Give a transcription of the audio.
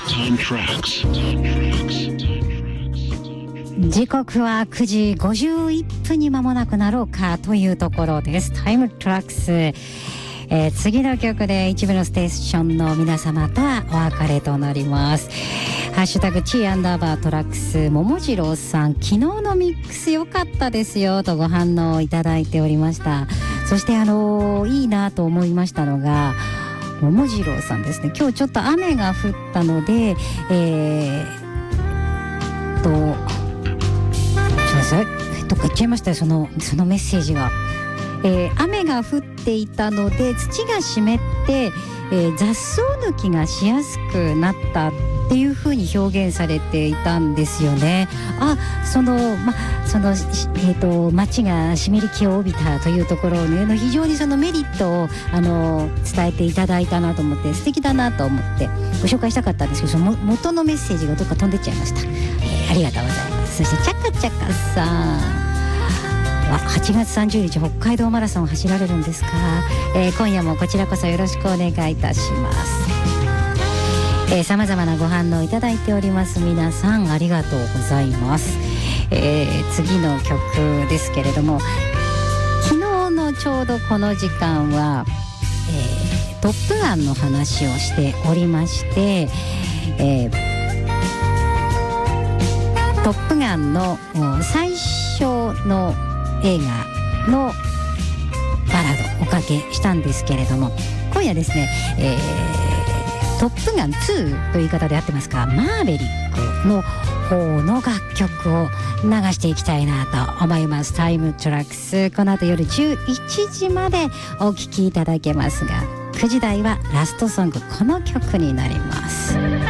Time tracks. 時刻は9時51分に間もなくなろうかというところです。タイムトラックス、次の曲で一部のステーションの皆様とはお別れとなります。ハッシュタグ T_トラックスももじろうさん、昨日のミックス良かったですよとご反応いただいておりました。そしていいなと思いましたのがももじろうさんですね。今日ちょっと雨が降ったのでどっか行っちゃいましたよ、そのメッセージが。雨が降っていたので土が湿って、雑草抜きがしやすくなったっていう風に表現されていたんですよね。町が湿り気を帯びたというところをね、非常にそのメリットを伝えていただいたなと思って、素敵だなと思ってご紹介したかったんですけど、その元のメッセージがどっか飛んでっちゃいました。ありがとうございます。そしてチャカチャカさん、8月30日北海道マラソン走られるんですか。今夜もこちらこそよろしくお願いいたします。さまざまなご反応いただいております。皆さんありがとうございます。次の曲ですけれども、昨日のちょうどこの時間は、トップガンの話をしておりまして、トップガンの最初の映画のバラードおかけしたんですけれども、今夜ですね、トップガン2という言い方で合ってますか、マーヴェリックの方の楽曲を流していきたいなと思います。タイムトラックス、この後夜11時までお聴きいただけますが、9時台はラストソング、この曲になります。